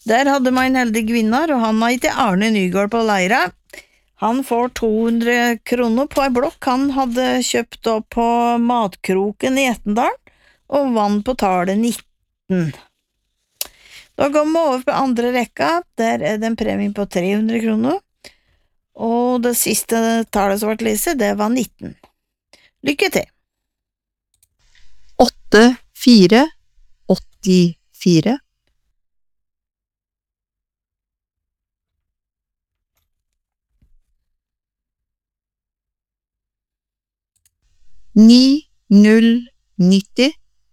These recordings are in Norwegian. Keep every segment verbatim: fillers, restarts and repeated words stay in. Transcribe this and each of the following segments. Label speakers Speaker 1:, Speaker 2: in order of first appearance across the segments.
Speaker 1: Der hadde man en heldig kvinner, og han heter Arne Nygaard på Leira. Han får to hundre kroner på ei blokk han hadde kjøpt opp på Matkroken i Etendalen, og vann på tallet nitten. Da går vi over på andre rekka, der er det en premie på tre hundre kroner, og det siste tallet som ble lest, det var nitten. Lykke til!
Speaker 2: åtte fire åttifire ni null nitti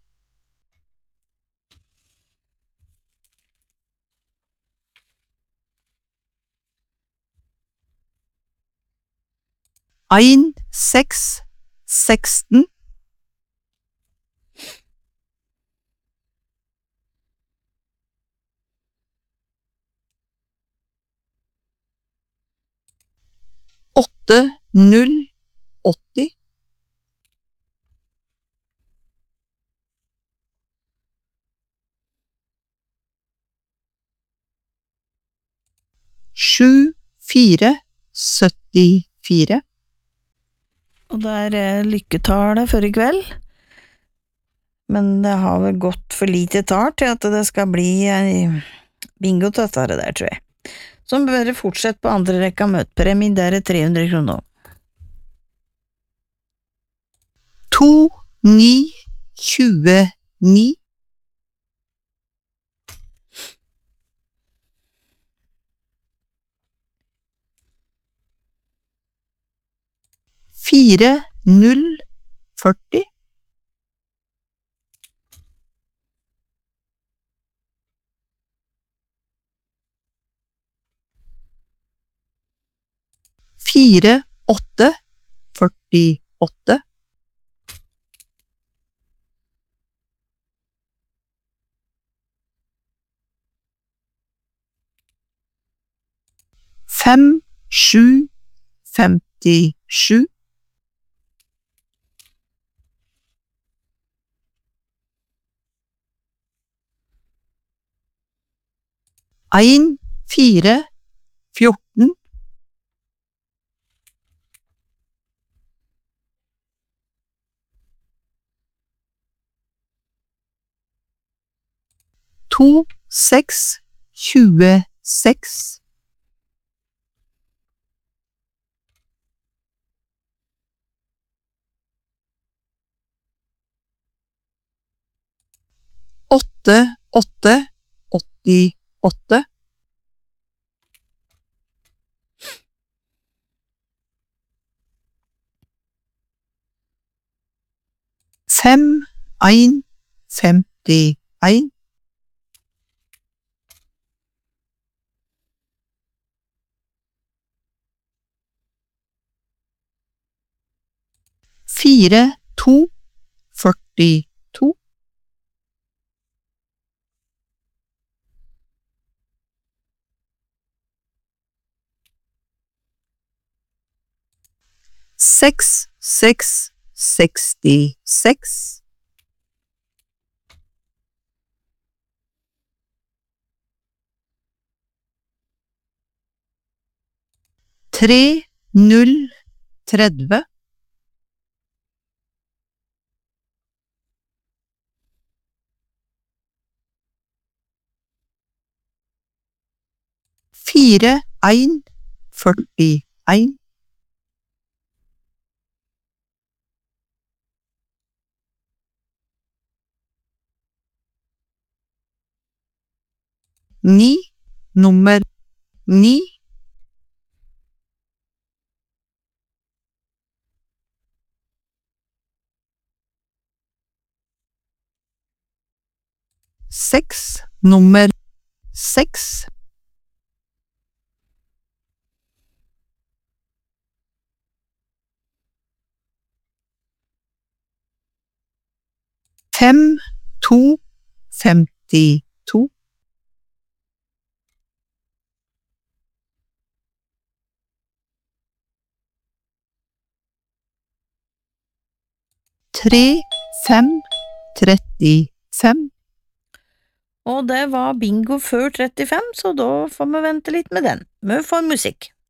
Speaker 2: en seks seksten åtte null åtti sju fire syttifire
Speaker 1: Og det er eh, lykketallet for i kveld, men det har vel gått for lite tall til at det skal bli eh, bingo til dette der, tror jeg. Så bare fortsett på andre rekka møtepremien, der er tre hundre kroner.
Speaker 2: to ni tjueni fire null førti fire åtte førtiåtte fem sju femtisju en fire fjorten to seks tjueseks åtte åtte åttiåtte fem en femtien fire to førtito seks seks sekstiseks tre null tretti fire en førtien ni nummer ni seks nummer seks fem to femtito tre fem trettifem
Speaker 1: og det var bingo før trettifem, så da får vi vente litt med den. Vi får musikk.